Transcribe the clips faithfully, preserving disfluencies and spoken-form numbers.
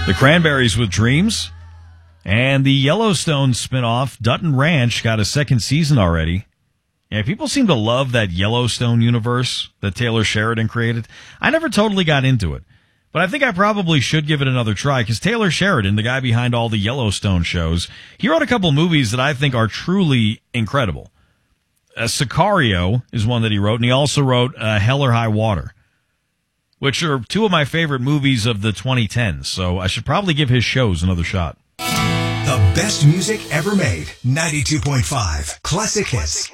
The Cranberries with Dreams. And the Yellowstone spinoff, Dutton Ranch, got a second season already. Yeah, people seem to love that Yellowstone universe that Taylor Sheridan created. I never totally got into it, but I think I probably should give it another try because Taylor Sheridan, the guy behind all the Yellowstone shows, he wrote a couple movies that I think are truly incredible. Uh, Sicario is one that he wrote, and he also wrote uh, Hell or High Water, which are two of my favorite movies of the twenty tens, so I should probably give his shows another shot. The best music ever made. ninety-two point five Classic Hits.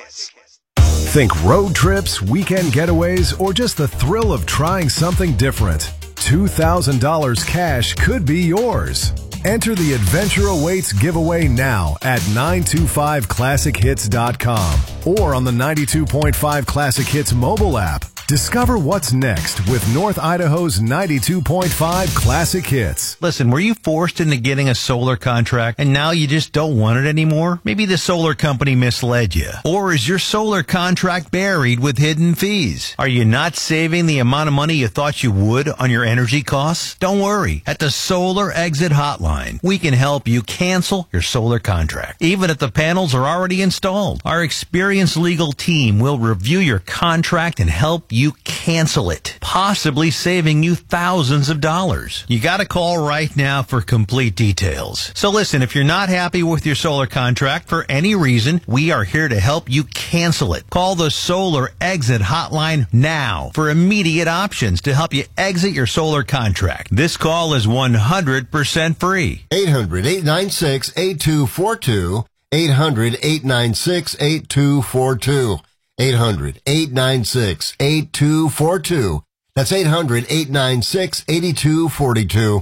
Think road trips, weekend getaways, or just the thrill of trying something different. two thousand dollars cash could be yours. Enter the Adventure Awaits giveaway now at nine two five classic hits dot com or on the ninety-two point five Classic Hits mobile app. Discover what's next with North Idaho's ninety-two point five Classic Hits. Listen, were you forced into getting a solar contract and now you just don't want it anymore? Maybe the solar company misled you. Or is your solar contract buried with hidden fees? Are you not saving the amount of money you thought you would on your energy costs? Don't worry. At the Solar Exit Hotline, we can help you cancel your solar contract, even if the panels are already installed. Our experienced legal team will review your contract and help you cancel it, possibly saving you thousands of dollars. You got to call right now for complete details. So listen, if you're not happy with your solar contract for any reason, we are here to help you cancel it. Call the Solar Exit Hotline now for immediate options to help you exit your solar contract. This call is one hundred percent free. eight hundred, eight nine six, eight two four two. eight hundred, eight nine six, eight two four two. eight hundred, eight nine six, eight two four two. That's eight hundred, eight nine six, eight two four two.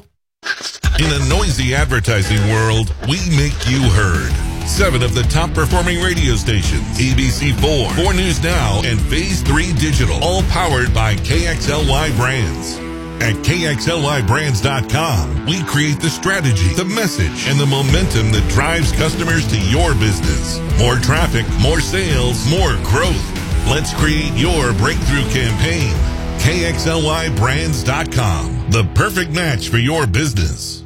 In a noisy advertising world, we make you heard. Seven of the top performing radio stations, A B C four, four News Now, and Phase three Digital, all powered by K X L Y Brands. At K X L Y brands dot com, we create the strategy, the message, and the momentum that drives customers to your business. More traffic, more sales, more growth. Let's create your breakthrough campaign. K X L Y brands dot com, the perfect match for your business.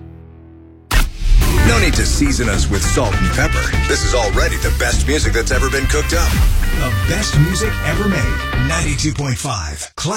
No need to season us with salt and pepper. This is already the best music that's ever been cooked up. The best music ever made. ninety-two point five Classic